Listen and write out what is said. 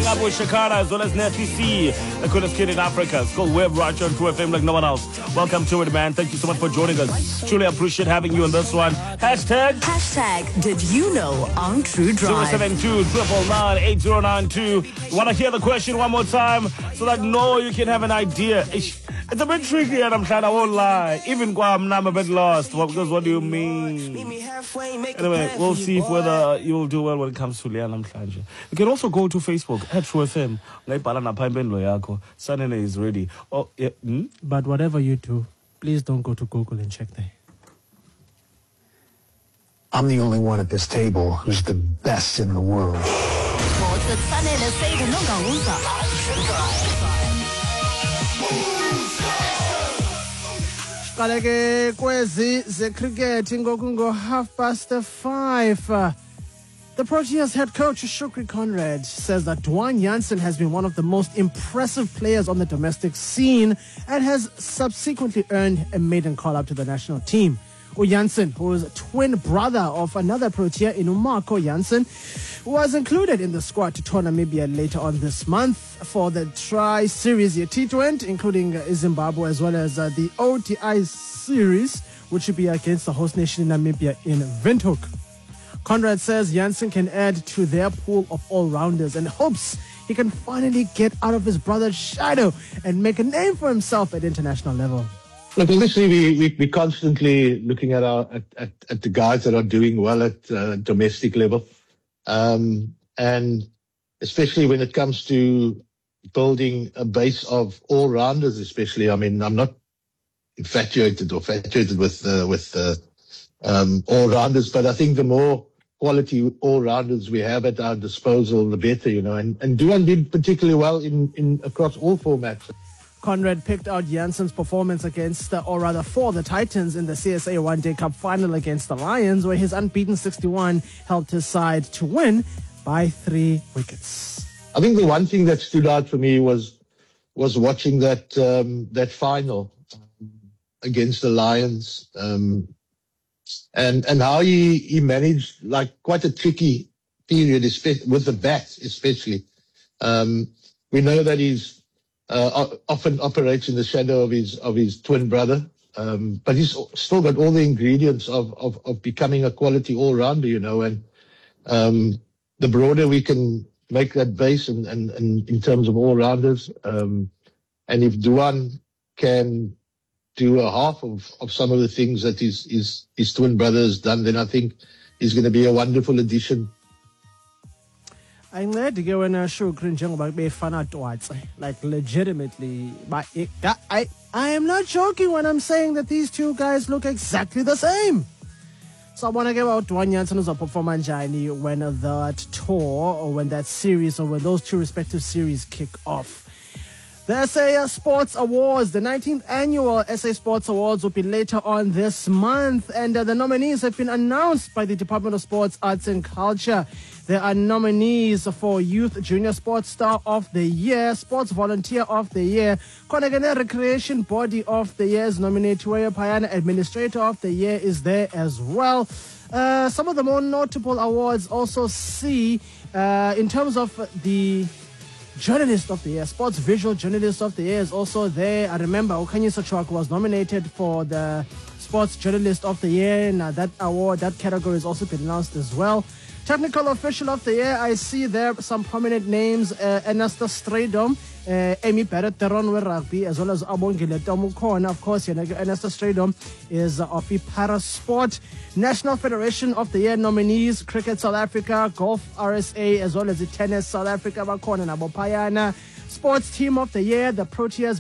up with Shakara as well as Natty C, the coolest kid in Africa. It's called Web Right on True FM like no one else. Welcome to it, man. Thank you so much for joining us. Truly appreciate having you on this one. Hashtag Did you know on True Drive? 072-999-8092. Want to hear the question one more time so that you can have an idea. It's a bit tricky and I won't lie. Even I'm a bit lost because what do you mean? Anyway, we'll see whether you'll do well when it comes to Liana Mhlanje. You can also go to Facebook at True FM. Sunny is ready. Oh, yeah. But whatever you do, please don't go to Google and check there. I'm the only one at this table who's the best in the world. Kaleke kwezi ze cricket ngokungo 5:30. The Proteas head coach Shukri Conrad says that Dwayne Jansen has been one of the most impressive players on the domestic scene and has subsequently earned a maiden call-up to the national team. Jansen, who is a twin brother of another Protea, Inumako Jansen, was included in the squad to tour Namibia later on this month for the Tri-Series T20, including Zimbabwe, as well as the ODI series, which will be against the host nation in Namibia in Windhoek. Conrad says Jansen can add to their pool of all-rounders and hopes he can finally get out of his brother's shadow and make a name for himself at international level. Look, obviously we're constantly looking at the guys that are doing well at domestic level, and especially when it comes to building a base of all-rounders. Especially, I mean, I'm not infatuated with all-rounders, but I think the more quality all-rounders we have at our disposal, the better, And Duan did particularly well in across all formats. Conrad picked out Jansen's performance against, for the Titans in the CSA One Day Cup final against the Lions, where his unbeaten 61 helped his side to win by 3 wickets. I think the one thing that stood out for me was watching that final against the Lions, and how he managed like quite a tricky period, with the bat especially. We know that he's often operates in the shadow of his twin brother, but he's still got all the ingredients of becoming a quality all-rounder, and the broader we can make that base and in terms of all-rounders, and if Duan can do a half of some of the things that his twin brother has done, then I think he's going to be a wonderful addition. I'm glad to go in a show like legitimately. But I am not joking when I'm saying that these two guys look exactly the same. So I want to give out Dwayne Jansen's performance when that tour or when that series or when those two respective series kick off. The SA Sports Awards, the 19th annual SA Sports Awards, will be later on this month, and the nominees have been announced by the Department of Sports, Arts and Culture. There are nominees for Youth Junior Sports Star of the Year, Sports Volunteer of the Year, Konagane Recreation Body of the Year is nominated, Payana Administrator of the Year is there as well. Some of the more notable awards also see, in terms of the Journalist of the Year, Sports Visual Journalist of the Year is also there. I remember Okhanye Sachwak was nominated for the Sports Journalist of the Year. Now that award, that category has also been announced as well. Technical Official of the Year, I see there some prominent names. Ernesta Stradom, Amy Barrett, Teron Rugby, as well as Abongile Tomukona. Of course, Ernesta Stradom is of the Parasport. National Federation of the Year nominees, Cricket South Africa, Golf RSA, as well as the Tennis South Africa, Bakona Nabopayana. Sports Team of the Year, the Proteas